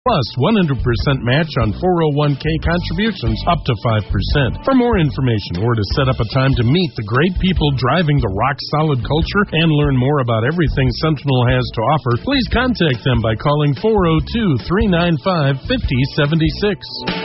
plus 100% match on 401k contributions up to 5%. For more information or to set up a time to meet the great people driving the rock-solid culture and learn more about everything Sentinel has to offer, please contact them by calling 402-395-5076.